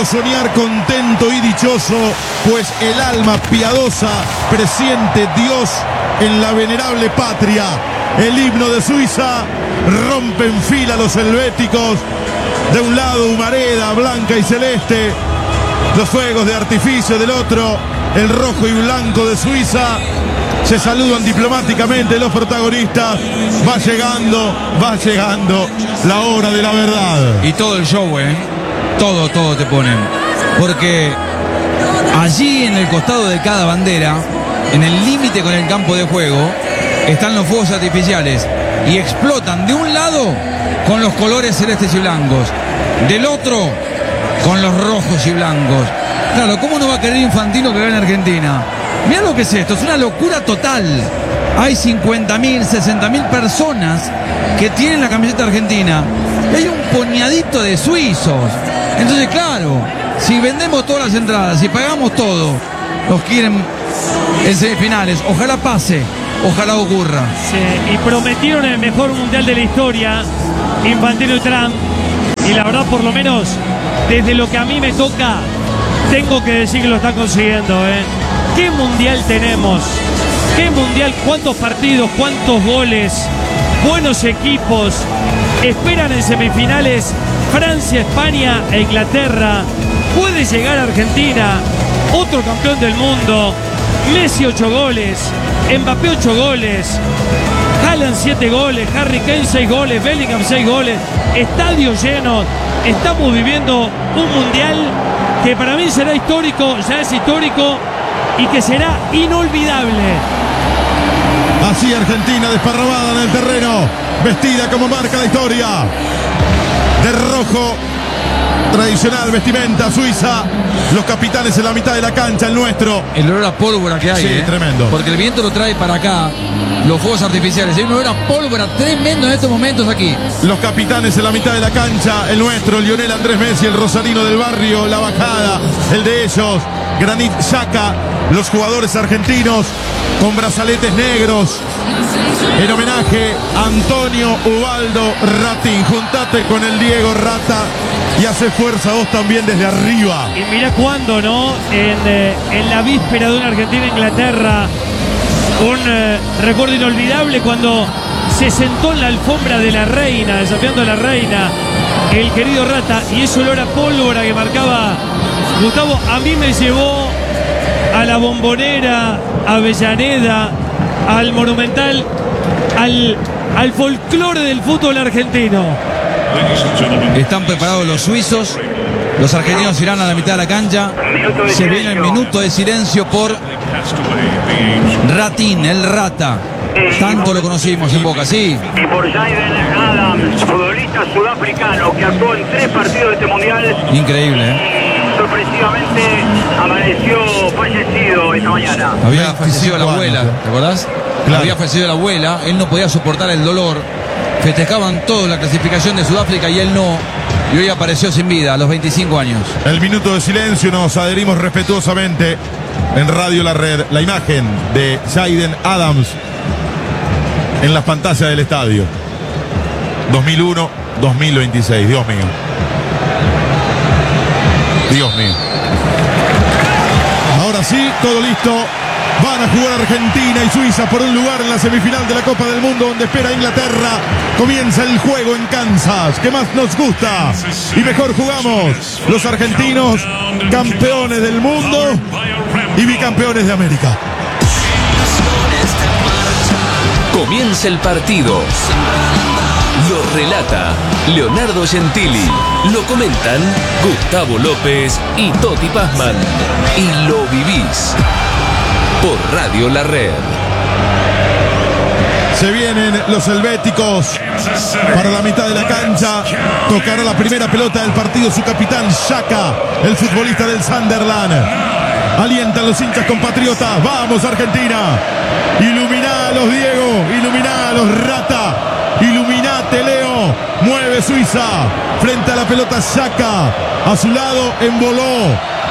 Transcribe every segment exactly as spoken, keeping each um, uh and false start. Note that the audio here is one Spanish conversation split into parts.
soñar contento y dichoso, pues el alma piadosa presiente Dios en la venerable patria. El himno de Suiza rompe en fila los helvéticos. De un lado humareda blanca y celeste, los fuegos de artificio del otro, el rojo y blanco de Suiza. Se saludan diplomáticamente los protagonistas. Va llegando, va llegando la hora de la verdad. Y todo el show, ¿eh? Todo, todo te ponen. Porque allí en el costado de cada bandera, en el límite con el campo de juego, están los fuegos artificiales. Y explotan de un lado con los colores celestes y blancos, del otro con los rojos y blancos. Claro, ¿cómo no va a querer Infantino que gane Argentina? Mirá lo que es esto, es una locura total. Hay cincuenta mil, sesenta mil personas que tienen la camiseta argentina. Hay un puñadito de suizos. Entonces, claro, si vendemos todas las entradas, si pagamos todo, los quieren en semifinales. Ojalá pase, ojalá ocurra. Sí, y prometieron el mejor mundial de la historia, Infantino y Trump. Y la verdad, por lo menos, desde lo que a mí me toca, tengo que decir que lo están consiguiendo, ¿eh? ¿Qué mundial tenemos? ¿Qué mundial? ¿Cuántos partidos? ¿Cuántos goles? Buenos equipos. Esperan en semifinales Francia, España e Inglaterra. Puede llegar a Argentina, otro campeón del mundo. Messi ocho goles, Mbappé ocho goles, Haaland siete goles, Harry Kane seis goles, Bellingham seis goles. Estadio lleno. Estamos viviendo un mundial que para mí será histórico, ya es histórico y que será inolvidable. Así Argentina desparramada en el terreno, vestida como marca la historia, de rojo, tradicional vestimenta suiza, los capitanes en la mitad de la cancha, el nuestro. El olor a pólvora que hay, sí, ¿eh? Tremendo. Porque el viento lo trae para acá, los fuegos artificiales. Hay un olor a pólvora tremendo en estos momentos aquí. Los capitanes en la mitad de la cancha, el nuestro, Lionel Andrés Messi, el rosarino del barrio, la bajada, el de ellos, Granit Xhaka, los jugadores argentinos con brazaletes negros, en homenaje a Antonio Ubaldo Ratín. Juntate con el Diego Rata y hace fuerza vos también desde arriba. Y mirá cuándo, ¿no? En, eh, en la víspera de una Argentina-Inglaterra, un eh, recuerdo inolvidable cuando se sentó en la alfombra de la reina, desafiando a la reina, el querido Rata, y ese olor a pólvora que marcaba Gustavo, a mí me llevó a la Bombonera, a Avellaneda, al Monumental, al, al folclore del fútbol argentino. Están preparados los suizos, los argentinos irán a la mitad de la cancha. Se viene el minuto de silencio por Ratín, el Rata. Tanto lo conocimos en Boca, sí. Y por Jaden Adams, futbolista sudafricano que actuó en tres partidos de este mundial. Increíble, ¿eh? Sorpresivamente amaneció fallecido esta mañana. Había fallecido la abuela, ¿te acordás? Claro. Había fallecido la abuela, él no podía soportar el dolor. Festejaban todos la clasificación de Sudáfrica y él no. Y hoy apareció sin vida a los veinticinco años. El minuto de silencio, nos adherimos respetuosamente en Radio La Red. La imagen de Jaden Adams en las pantallas del estadio. dos mil uno dos mil veintiséis, Dios mío. Dios mío. Ahora sí, todo listo. Van a jugar Argentina y Suiza por un lugar en la semifinal de la Copa del Mundo, donde espera Inglaterra. Comienza el juego en Kansas, que más nos gusta y mejor jugamos. Los argentinos, campeones del mundo y bicampeones de América. Comienza el partido. Lo relata Leonardo Gentili. Lo comentan Gustavo López y Toti Pazman. Y lo vivís por Radio La Red. Se vienen los helvéticos para la mitad de la cancha. Tocará la primera pelota del partido su capitán Xhaka, el futbolista del Sunderland. Alientan los hinchas compatriotas. Vamos Argentina. Iluminalos Diego, iluminalos Rata. Iluminate Leo. Mueve Suiza. Frente a la pelota Xhaka. A su lado Emboló.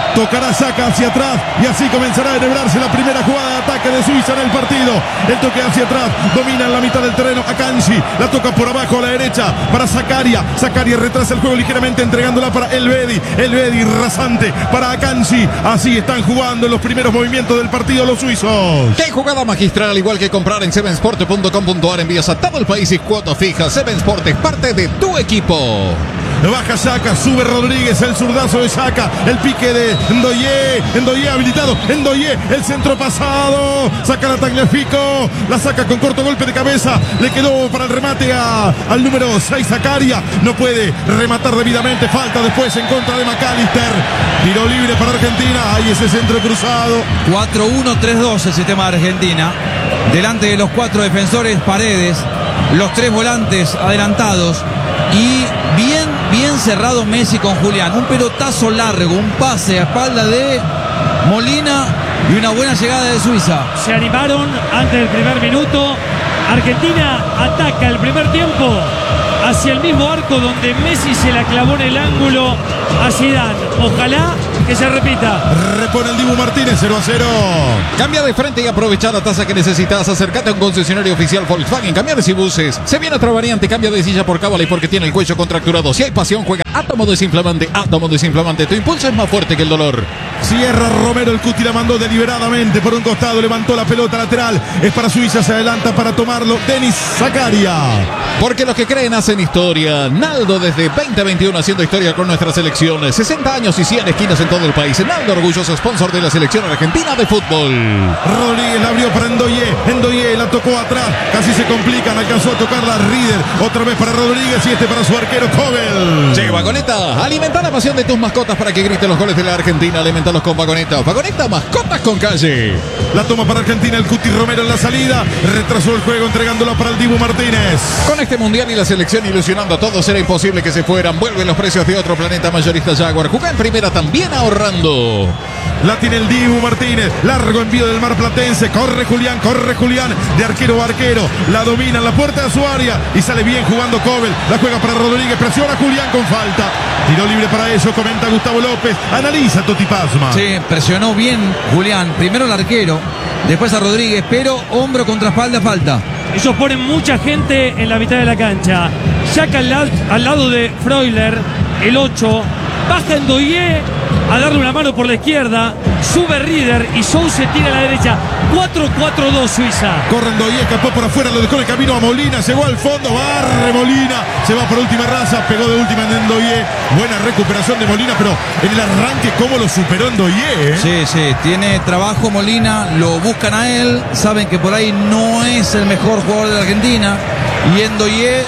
Tocará Saka hacia atrás y así comenzará a enhebrarse la primera jugada de ataque de Suiza en el partido. El toque hacia atrás, domina en la mitad del terreno Akanji, la toca por abajo a la derecha para Zakaria. Zakaria retrasa el juego ligeramente entregándola para Elvedi. Elvedi rasante para Akanji. Así están jugando en los primeros movimientos del partido los suizos. ¡Qué jugada magistral! Al igual que comprar en seven sport punto com punto a r, envías a todo el país y cuota fija. seven Sport es parte de tu equipo. Baja Saka, sube Rodríguez, el zurdazo de Saka, el pique de Ndoye, Ndoye habilitado, Ndoye, el centro pasado, saca la Tagliafico, la saca con corto golpe de cabeza, le quedó para el remate a, al número seis Zakaria, no puede rematar debidamente, falta después en contra de McAllister, tiro libre para Argentina, hay ese centro cruzado. cuatro uno tres dos el sistema de Argentina, delante de los cuatro defensores Paredes, los tres volantes adelantados y bien, bien cerrado Messi con Julián. Un pelotazo largo, un pase a espalda de Molina y una buena llegada de Suiza. Se animaron antes del primer minuto. Argentina ataca el primer tiempo hacia el mismo arco donde Messi se la clavó en el ángulo a Zidane. Ojalá que se repita. Repone el Dibu Martínez, cero a cero. Cambia de frente y aprovecha la tasa que necesitas. Acércate a un concesionario oficial Volkswagen. Camiones y buses. Se viene otra variante. Cambia de silla por Cavalry porque tiene el cuello contracturado. Si hay pasión, juega Átomo Desinflamante. Átomo Desinflamante. Tu impulso es más fuerte que el dolor. Cierra Romero, el Cuti la mandó deliberadamente por un costado, levantó la pelota lateral. Es para Suiza, se adelanta para tomarlo Denis Zakaria. Porque los que creen hacen historia. Naldo desde veinte veintiuno haciendo historia con nuestras selecciones. sesenta años y cien esquinas en todo el país. Naldo, orgulloso sponsor de la selección argentina de fútbol. Rodríguez la abrió para Ndoye. Ndoye la tocó atrás. Casi se complican. Alcanzó a tocarla Rieder. Otra vez para Rodríguez y este para su arquero Kobel. Che, Vagoneta, alimenta la pasión de tus mascotas para que griten los goles de la Argentina. Alimentalos con Vagoneta. Vagoneta, mascotas con calle. La toma para Argentina el Cuti Romero en la salida. Retrasó el juego entregándola para el Dibu Martínez. Con este mundial y la selección ilusionando a todos, era imposible que se fueran. Vuelven los precios de otro planeta mayorista Jaguar. Juega en primera también ahorrando. La tiene el Dibu Martínez. Largo envío del marplatense. Corre Julián, corre Julián. De arquero a arquero. La domina en la puerta de su área. Y sale bien jugando Kobel. La juega para Rodríguez. Presiona Julián con falta. Tiro libre para ello. Comenta Gustavo López. Analiza Toti Pazman. Sí, presionó bien Julián. Primero el arquero. Después a Rodríguez. Pero hombro contra espalda, falta. Ellos ponen mucha gente en la mitad de la cancha. Saca al, la- al lado de Freuler, el ocho. Baja Ndoye a darle una mano por la izquierda. Sube Rieder y Sou se tira a la derecha. cuatro cuatro dos Suiza. Corre Ndoye, escapó por afuera, lo dejó en el camino a Molina, llegó al fondo, barre Molina, se va por última raza, pegó de última en Ndoye. Buena recuperación de Molina, pero en el arranque cómo lo superó Ndoye, ¿eh? Sí, sí, tiene trabajo Molina, lo buscan a él, saben que por ahí no es el mejor jugador de la Argentina y Ndoye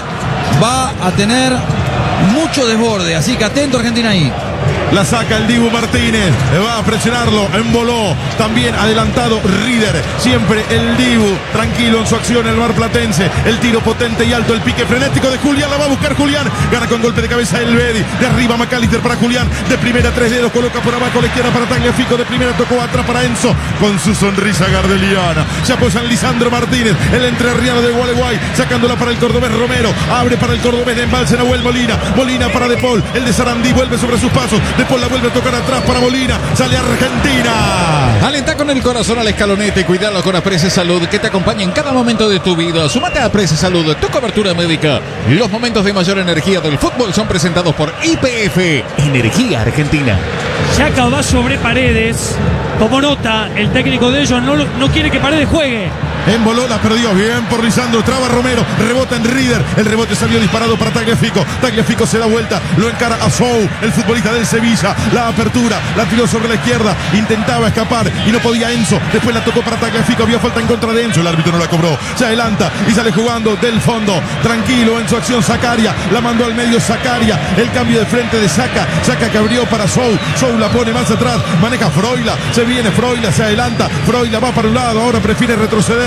va a tener mucho desborde, así que atento Argentina ahí. La saca el Dibu Martínez, va a presionarlo, emboló, también adelantado Rieder, siempre el Dibu, tranquilo en su acción el marplatense, el tiro potente y alto, el pique frenético de Julián, la va a buscar Julián, gana con golpe de cabeza el Bedi, de arriba McAllister para Julián, de primera tres dedos, coloca por abajo a la izquierda para Tagliafico, de primera tocó atrás para Enzo, con su sonrisa gardeliana, se apoya en Lisandro Martínez, el entrerriano de Gualeguay, sacándola para el cordobés Romero, abre para el cordobés de Embalse Nahuel Molina, Molina para De Paul, el de Sarandí vuelve sobre sus pasos, De Paul la vuelve a tocar atrás para Molina, sale Argentina. Alenta con el corazón al escalonete, cuidalo con Aprece Salud, que te acompaña en cada momento de tu vida. Sumate a Aprece Salud, tu cobertura médica. Los momentos de mayor energía del fútbol son presentados por I P F, Energía Argentina. Chaca va sobre Paredes. Como nota, el técnico de ellos no, lo- no quiere que Paredes juegue. Emboló, la perdió, bien por Lisandro, traba Romero, rebota en Rieder, el rebote salió disparado para Tagliafico, Tagliafico se da vuelta, lo encara a Sou, el futbolista del Sevilla, la apertura, la tiró sobre la izquierda, intentaba escapar y no podía Enzo, después la tocó para Tagliafico, había falta en contra de Enzo, el árbitro no la cobró, se adelanta y sale jugando del fondo, tranquilo en su acción Zakaria, la mandó al medio Zakaria, el cambio de frente de Saka, Saka que abrió para Sou, Sou la pone más atrás, maneja Froila, se viene Froila, se adelanta, Froila va para un lado, ahora prefiere retroceder,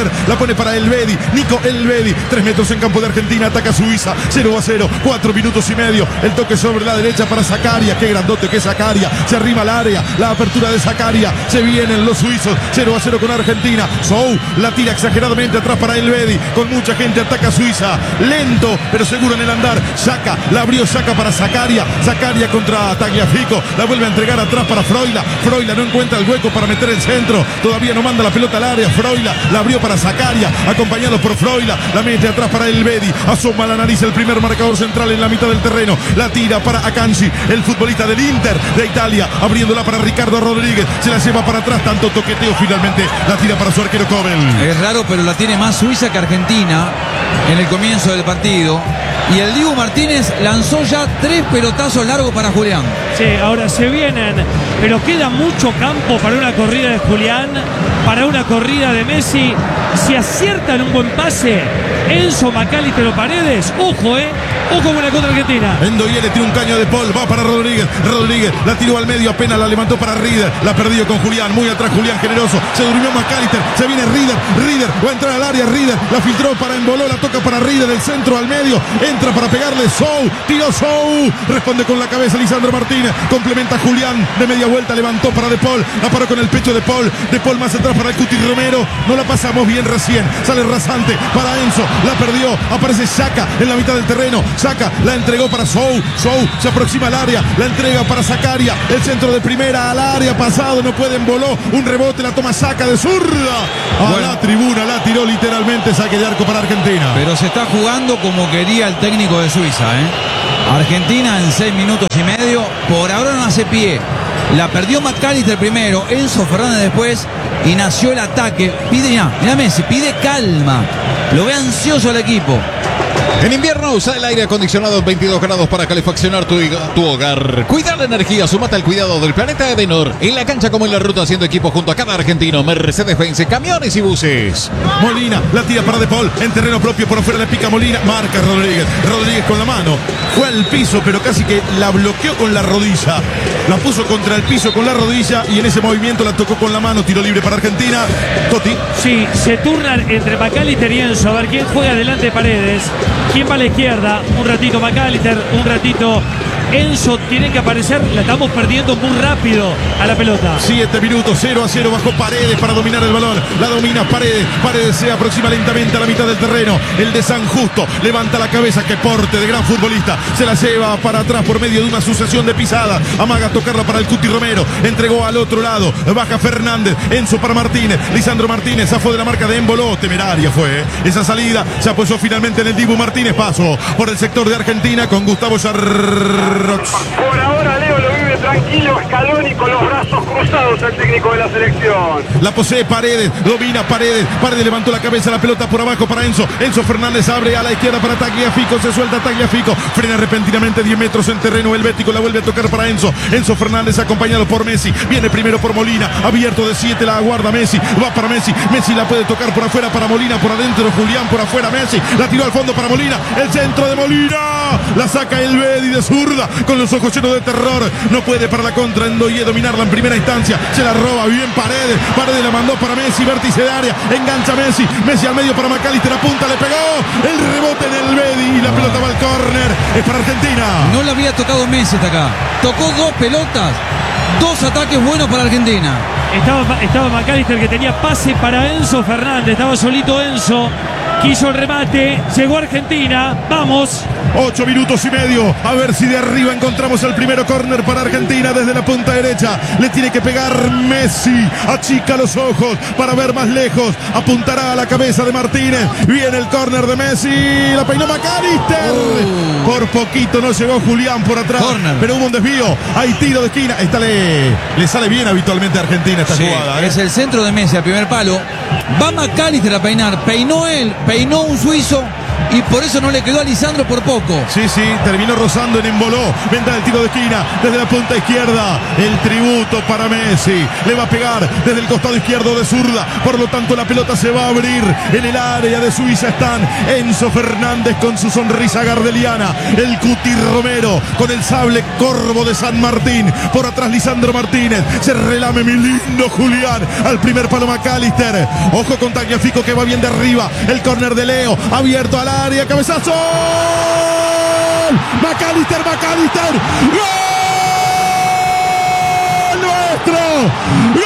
corner. La pone para Elvedi. Nico Elvedi. Tres metros en campo de Argentina. Ataca Suiza. cero a cero. Cuatro minutos y medio. El toque sobre la derecha para Zakaria. Qué grandote que es Zakaria. Se arrima al área. La apertura de Zakaria. Se vienen los suizos. cero a cero con Argentina. Sou la tira exageradamente atrás para Elvedi. Con mucha gente ataca Suiza. Lento, pero seguro en el andar. Saca. La abrió Saca para Zakaria. Zakaria contra Tagliafico. La vuelve a entregar atrás para Froila. Froila no encuentra el hueco para meter el centro. Todavía no manda la pelota al área. Froila la abrió para Zakaria. Acompañado por Froila. La mete atrás para Elvedi. Asoma la nariz el primer marcador central en la mitad del terreno. La tira para Akanji, el futbolista del Inter de Italia. Abriéndola para Ricardo Rodríguez. Se la lleva para atrás. Tanto toqueteo. Finalmente la tira para su arquero Kobel. Es raro, pero la tiene más Suiza que Argentina en el comienzo del partido. Y el Dibu Martínez lanzó ya tres pelotazos largos para Julián. Sí, ahora se vienen, pero queda mucho campo para una corrida de Julián, para una corrida de Messi. Si aciertan un buen pase, Enzo, McAllister o Paredes, ojo, eh, ojo con la contra Argentina. Endoyele tiene un caño de Paul, va para Rodríguez. Rodríguez la tiró al medio, apenas la levantó para Rieder. La perdió con Julián, muy atrás Julián generoso. Se durmió McAllister, se viene Rieder. Rieder va a entrar al área, Rieder la filtró para Emboló, la toca para Rieder, el centro al medio. Entra para pegarle Sou, tiró Sou. Responde con la cabeza Lisandro Martínez. Complementa Julián, de media vuelta levantó para De Paul. La paró con el pecho de Paul. De Paul más atrás para el Cuti Romero. No la pasamos bien recién. Sale rasante para Enzo. La perdió. Aparece Saca en la mitad del terreno. Saca, la entregó para Sou. Sou se aproxima al área. La entrega para Zakaria. El centro de primera al área pasado. No puede Emboló. Un rebote. La toma Saca de zurda. A bueno. La tribuna la tiró literalmente. Saque de arco para Argentina. Pero se está jugando como quería el técnico de Suiza, ¿eh? Argentina en seis minutos y medio. Por ahora no hace pie. La perdió McAllister primero, Enzo Fernández después y nació el ataque. Pide, mira, mira Messi, pide calma. Lo ve ansioso el equipo. En invierno usa el aire acondicionado en veintidós grados para calefaccionar tu, tu hogar. Cuida la energía, sumate al cuidado del planeta Edenor. En la cancha como en la ruta, haciendo equipo junto a cada argentino. Mercedes-Benz, camiones y buses. Molina, la tira para De Paul. En terreno propio, por afuera le pica Molina. Marca Rodríguez. Rodríguez con la mano. Fue al piso, pero casi que la bloqueó con la rodilla. La puso contra el piso con la rodilla y en ese movimiento la tocó con la mano. Tiro libre para Argentina. Totti. Sí, se turnan entre McAllister y Enzo. A ver quién juega delante de Paredes. ¿Quién va a la izquierda? Un ratito McAllister, un ratito Enzo. Tiene que aparecer, la estamos perdiendo muy rápido a la pelota. Siete minutos, cero a cero bajo Paredes para dominar el balón. La domina Paredes. Paredes se aproxima lentamente a la mitad del terreno. El de San Justo levanta la cabeza. Qué porte de gran futbolista. Se la lleva para atrás por medio de una sucesión de pisadas. Amaga tocarla para el Cuti Romero. Entregó al otro lado. Baja Fernández. Enzo para Martínez. Lisandro Martínez zafó de la marca de Emboló. Temeraria fue esa salida. Se apoyó finalmente en el Dibu Martínez. Paso por el sector de Argentina con Gustavo Yarroch. Por ahora Leo lo vive tranquilo, Scaloni con los brazos cruzados, el técnico de la selección. La posee Paredes, domina Paredes. Paredes levantó la cabeza, la pelota por abajo para Enzo. Enzo Fernández abre a la izquierda para Tagliafico. Se suelta Tagliafico. Frena repentinamente diez metros en terreno helvético. La vuelve a tocar para Enzo. Enzo Fernández acompañado por Messi. Viene primero por Molina. Abierto de siete, la aguarda Messi. Va para Messi. Messi la puede tocar por afuera para Molina. Por adentro Julián, por afuera Messi. La tiró al fondo para Molina. El centro de Molina. La saca Elvedi de zurda. Con los ojos llenos de terror. No puede para la contra. Endoye dominarla en primera instancia. Se la roba bien Paredes. Paredes la mandó para Messi. Vértice de área. Engancha Messi. Messi al medio para McAllister. La punta le pegó. El rebote en Elvedi. Y la pelota va al córner. Es para Argentina. No le había tocado Messi hasta acá. Tocó dos pelotas. Dos ataques buenos para Argentina. Estaba, estaba McAllister que tenía pase para Enzo Fernández. Estaba solito Enzo. Quiso el remate. Llegó Argentina. Vamos. Ocho minutos y medio. A ver si de arriba encontramos el primero córner para Argentina desde la punta derecha. Le tiene que pegar Messi. Achica los ojos para ver más lejos. Apuntará a la cabeza de Martínez. Viene el córner de Messi. La peinó McAllister. Uh. Por poquito no llegó Julián por atrás. Corner. Pero hubo un desvío. Hay tiro de esquina. Esta le, le sale bien habitualmente a Argentina esta sí, jugada. ¿eh? Es el centro de Messi al primer palo. Va McAllister a peinar. Peinó él. Peinó un suizo. y por eso no le quedó a Lisandro por poco. Sí, sí, terminó rozando en Emboló. Venta del tiro de esquina desde la punta izquierda. El tributo para Messi. Le va a pegar desde el costado izquierdo de zurda. Por lo tanto, la pelota se va a abrir. En el área de Suiza están Enzo Fernández con su sonrisa gardeliana. El Cuti Romero con el sable corvo de San Martín. Por atrás, Lisandro Martínez. Se relame mi lindo Julián. Al primer palo McAllister. Ojo con Tagliafico que va bien de arriba. El córner de Leo. Abierto al área. Cabezazo. McAllister, McAllister. ¡Gol nuestro!